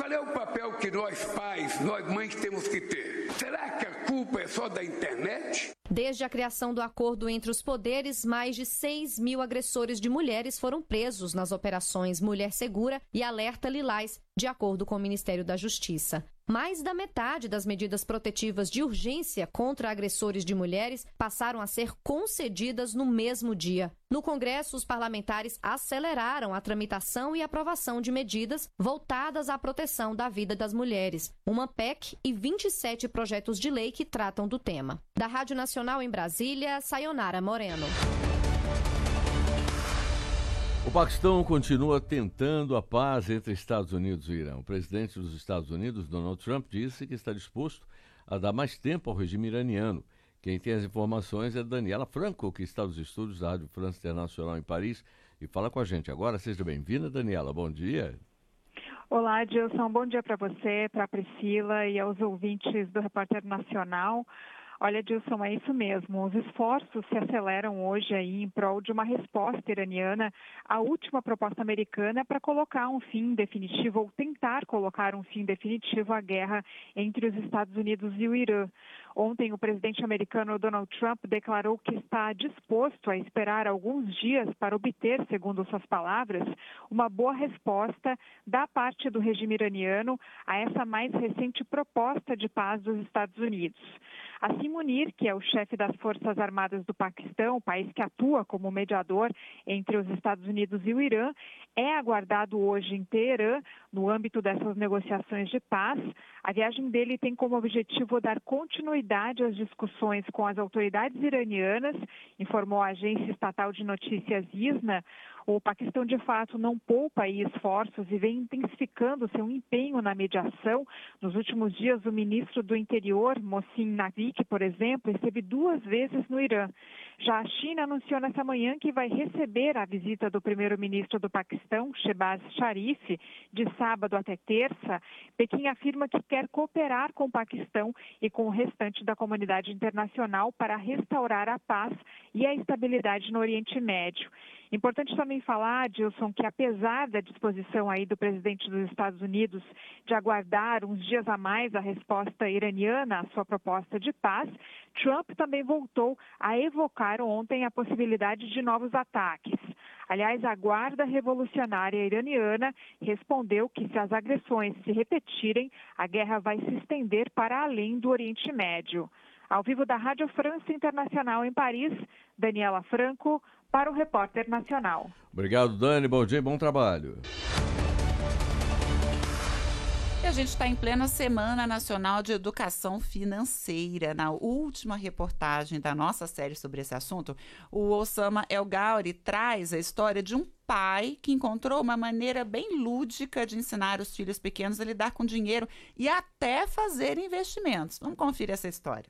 Qual é o papel que nós pais, nós mães temos que ter? Será que a culpa é só da internet? Desde a criação do acordo entre os poderes, mais de 6 mil agressores de mulheres foram presos nas operações Mulher Segura e Alerta Lilás, de acordo com o Ministério da Justiça. Mais da metade das medidas protetivas de urgência contra agressores de mulheres passaram a ser concedidas no mesmo dia. No Congresso, os parlamentares aceleraram a tramitação e aprovação de medidas voltadas à proteção da vida das mulheres, uma PEC e 27 projetos de lei que tratam do tema. Da Rádio Nacional em Brasília, Sayonara Moreno. O Paquistão continua tentando a paz entre Estados Unidos e Irã. O presidente dos Estados Unidos, Donald Trump, disse que está disposto a dar mais tempo ao regime iraniano. Quem tem as informações é Daniela Franco, que está nos estúdios da Rádio França Internacional em Paris e fala com a gente agora. Seja bem-vinda, Daniela. Bom dia. Olá, Gilson. Bom dia para você, para a Priscila e aos ouvintes do Repórter Nacional. Olha, Dilson, é isso mesmo. Os esforços se aceleram hoje aí em prol de uma resposta iraniana à última proposta americana para colocar um fim definitivo ou tentar colocar um fim definitivo à guerra entre os Estados Unidos e o Irã. Ontem, o presidente americano Donald Trump declarou que está disposto a esperar alguns dias para obter, segundo suas palavras, uma boa resposta da parte do regime iraniano a essa mais recente proposta de paz dos Estados Unidos. Assim, Munir, que é o chefe das Forças Armadas do Paquistão, o país que atua como mediador entre os Estados Unidos e o Irã, é aguardado hoje em Teherã, no âmbito dessas negociações de paz. A viagem dele tem como objetivo dar continuidade às discussões com as autoridades iranianas, informou a agência estatal de notícias ISNA. O Paquistão, de fato, não poupa aí esforços e vem intensificando seu empenho na mediação. Nos últimos dias, o ministro do Interior, Mohsin Naqvi, por exemplo, esteve 2 vezes no Irã. Já a China anunciou nessa manhã que vai receber a visita do primeiro-ministro do Paquistão, Shehbaz Sharif, de sábado até terça. Pequim afirma que quer cooperar com o Paquistão e com o restante da comunidade internacional para restaurar a paz e a estabilidade no Oriente Médio. Importante também falar, Dilson, que apesar da disposição aí do presidente dos Estados Unidos de aguardar uns dias a mais a resposta iraniana à sua proposta de paz, Trump também voltou a evocar ontem a possibilidade de novos ataques. Aliás, a Guarda Revolucionária Iraniana respondeu que se as agressões se repetirem, a guerra vai se estender para além do Oriente Médio. Ao vivo da Rádio França Internacional em Paris, Daniela Franco, para o Repórter Nacional. Obrigado, Dani. Bom dia e bom trabalho. E a gente está em plena Semana Nacional de Educação Financeira. Na última reportagem da nossa série sobre esse assunto, o Osama El Gauri traz a história de um pai que encontrou uma maneira bem lúdica de ensinar os filhos pequenos a lidar com dinheiro e até fazer investimentos. Vamos conferir essa história.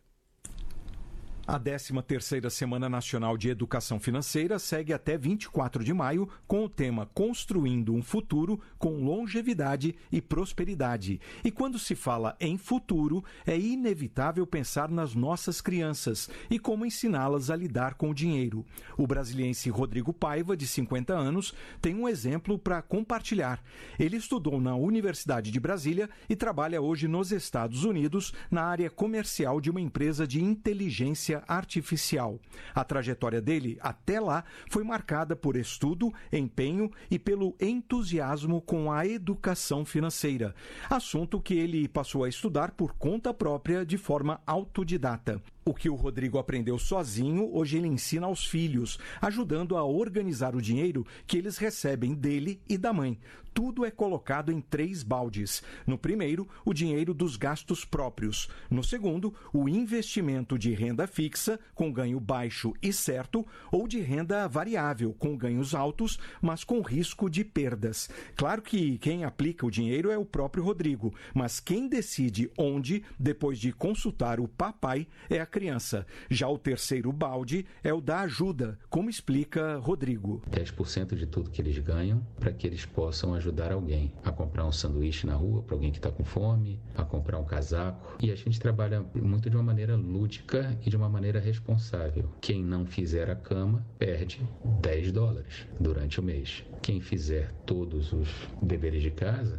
A 13ª Semana Nacional de Educação Financeira segue até 24 de maio com o tema Construindo um Futuro com Longevidade e Prosperidade. E quando se fala em futuro, é inevitável pensar nas nossas crianças e como ensiná-las a lidar com o dinheiro. O brasiliense Rodrigo Paiva, de 50 anos, tem um exemplo para compartilhar. Ele estudou na Universidade de Brasília e trabalha hoje nos Estados Unidos na área comercial de uma empresa de inteligência artificial. A trajetória dele até lá foi marcada por estudo, empenho e pelo entusiasmo com a educação financeira, assunto que ele passou a estudar por conta própria de forma autodidata. O que o Rodrigo aprendeu sozinho, hoje ele ensina aos filhos, ajudando a organizar o dinheiro que eles recebem dele e da mãe. Tudo é colocado em 3 baldes. No primeiro, o dinheiro dos gastos próprios. No segundo, o investimento de renda fixa, com ganho baixo e certo, ou de renda variável, com ganhos altos, mas com risco de perdas. Claro que quem aplica o dinheiro é o próprio Rodrigo, mas quem decide onde, depois de consultar o papai, é a criança. Já o terceiro balde é o da ajuda, como explica Rodrigo. 10% de tudo que eles ganham para que eles possam ajudar alguém a comprar um sanduíche na rua para alguém que está com fome, a comprar um casaco. E a gente trabalha muito de uma maneira lúdica e de uma maneira responsável. Quem não fizer a cama perde $10 durante o mês. Quem fizer todos os deveres de casa